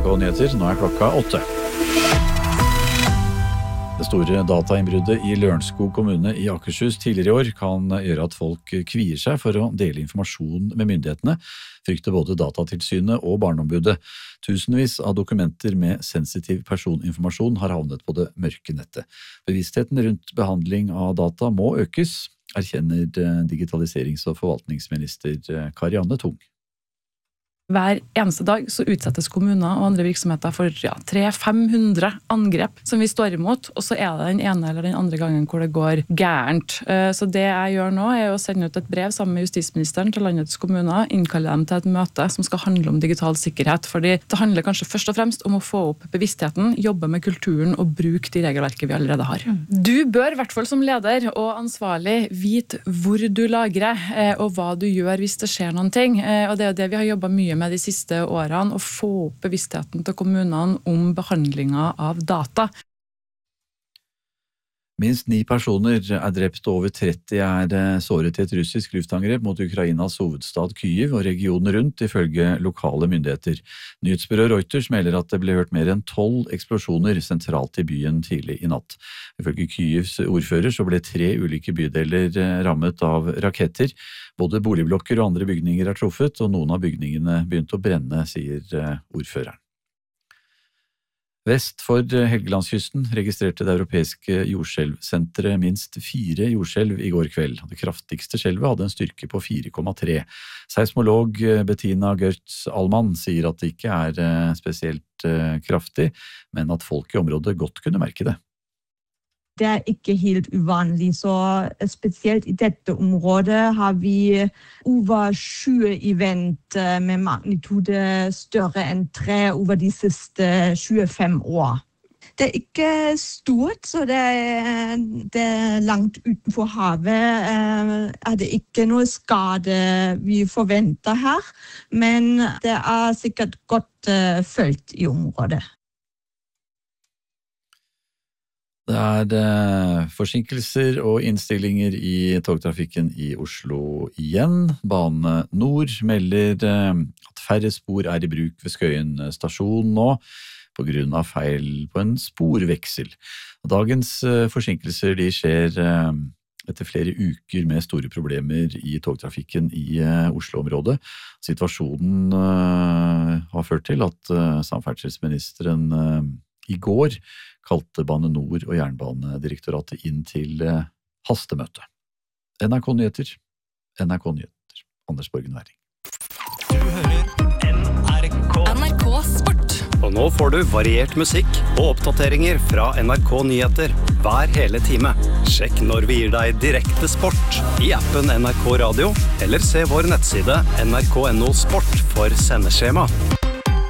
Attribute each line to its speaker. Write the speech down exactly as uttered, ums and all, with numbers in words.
Speaker 1: N R K Nyheter, nå er klokka åtte. Det store datainnbruddet i Lørenskog kommune i Akershus tidligere i år kan gjøre at folk kvier seg for å dele informasjon med myndighetene, frykter både Datatilsynet og Barneombudet. Tusenvis av dokumenter med sensitiv personinformasjon har havnet på det mørke nettet. Bevisstheten rundt behandling av data må økes, erkjenner digitaliserings- og forvaltningsminister Karianne Tung.
Speaker 2: Hver eneste dag så utsettes kommuner og andre virksomheter for ja, tre til fem hundre angrep som vi står imot, og så er det den ene eller den andre gangen hvor det går gærent. Så det jeg gjør nå er å sende ut et brev sammen med justisministeren til landets kommuner, innkalle dem til et møte som skal handle om digital sikkerhet, fordi det handler kanskje først og fremst om å få opp bevisstheten, jobbe med kulturen og bruke de regelverket vi allerede har. Du bør i hvert fall som leder og ansvarlig vite hvor du lagrer og hva du gjør hvis det skjer noen ting, og det er det vi har jobbet mye med med de siste årene, å få opp bevisstheten til kommunene om behandlingen av data.
Speaker 1: Minst ni personer er drept og over tretti er såret i et russisk luftangrep mot Ukrainas hovedstad Kyiv og regionen rundt, ifølge lokale myndigheter. Nyhetsbyrået Reuters melder at det ble hørt mer enn tolv eksplosjoner sentralt i byen tidlig i natt. Ifølge Kyivs ordfører så ble tre ulike bydeler rammet av raketter. Både boligblokker og andre bygninger er truffet, og noen av bygningene begynte å brenne, sier ordføreren. Vest for Helgelandskysten registrerte det europeiske jordskjelvsenteret minst fire jordskjelv i går kveld. Det kraftigste skjelvet hadde en styrke på fire komma tre. Seismolog Bettina Görtz-Allmann sier at det ikke er spesielt kraftig, men at folk i området godt kunne merke det.
Speaker 3: Det er ikke helt uvanlig, så spesielt i dette området har vi over tjue event med magnitude større enn tre over de siste tjuefem år. Det er ikke stort, så det er, det er langt utenfor havet. Er det ikke noe skade vi forventer her, men det er sikkert godt følt i området.
Speaker 1: Det er forsinkelser og innstillinger i togtrafikken i Oslo igjen. Bane Nor melder at færre spor er i bruk ved Skøyen stasjon nå, på grunn av feil på en sporveksel. Dagens forsinkelser de skjer etter flere uker med store problemer i togtrafikken i Oslo-området. Situasjonen har ført til at samferdselsministeren i går kalte Bane Nor og Jernbanedirektoratet inn til hastemøte. N R K Nyheter, N R K Nyheter, Anders Borgen Werring.
Speaker 4: Du hører N R K.
Speaker 5: N R K Sport.
Speaker 4: Og nå får du variert musikk og oppdateringer fra N R K Nyheter hver hele time. Sjekk når vi gir deg direkte sport i appen N R K Radio, eller se vår nettside N R K punktum no sport for sendeskjema.